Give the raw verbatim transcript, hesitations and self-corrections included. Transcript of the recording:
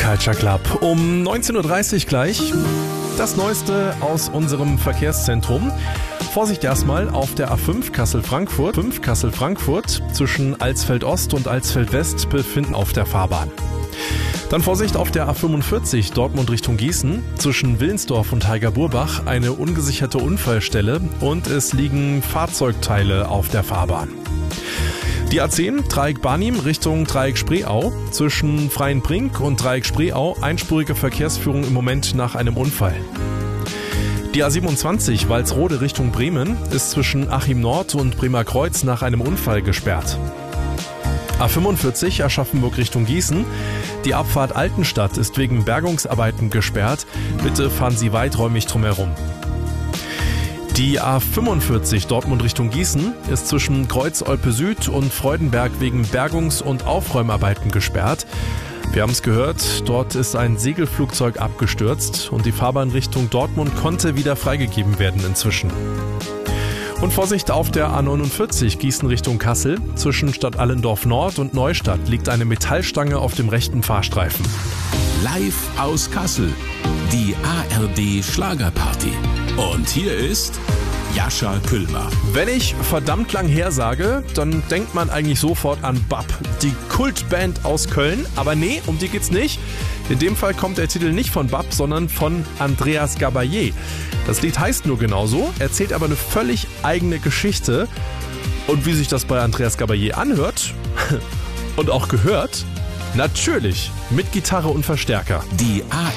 Culture Club. Um neunzehn Uhr dreißig gleich das Neueste aus unserem Verkehrszentrum. Vorsicht erstmal auf der A fünf Kassel-Frankfurt. fünf Kassel-Frankfurt zwischen Alsfeld-Ost und Alsfeld-West befinden auf der Fahrbahn. Dann Vorsicht auf der A fünfundvierzig Dortmund Richtung Gießen. Zwischen Willensdorf und Heiger-Burbach eine ungesicherte Unfallstelle und es liegen Fahrzeugteile auf der Fahrbahn. Die A zehn Dreieck Barnim Richtung Dreieck Spreeau. Zwischen Freienbrink und Dreieck Spreeau einspurige Verkehrsführung im Moment nach einem Unfall. Die A siebenundzwanzig Walsrode Richtung Bremen ist zwischen Achim Nord und Bremer Kreuz nach einem Unfall gesperrt. A fünfundvierzig Aschaffenburg Richtung Gießen. Die Abfahrt Altenstadt ist wegen Bergungsarbeiten gesperrt. Bitte fahren Sie weiträumig drumherum. Die A fünfundvierzig Dortmund Richtung Gießen ist zwischen Kreuz-Olpe Süd und Freudenberg wegen Bergungs- und Aufräumarbeiten gesperrt. Wir haben es gehört, dort ist ein Segelflugzeug abgestürzt und die Fahrbahn Richtung Dortmund konnte wieder freigegeben werden inzwischen. Und Vorsicht auf der A neunundvierzig Gießen Richtung Kassel. Zwischen Stadt Allendorf Nord und Neustadt liegt eine Metallstange auf dem rechten Fahrstreifen. Live aus Kassel, die A R D Schlagerparty. Und hier ist Jascha Küllmer. Wenn ich verdammt lang her sage, dann denkt man eigentlich sofort an B A P, die Kultband aus Köln. Aber nee, um die geht's nicht. In dem Fall kommt der Titel nicht von B A P, sondern von Andreas Gabayé. Das Lied heißt nur genauso, erzählt aber eine völlig eigene Geschichte. Und wie sich das bei Andreas Gabayé anhört und auch gehört, natürlich mit Gitarre und Verstärker. Die A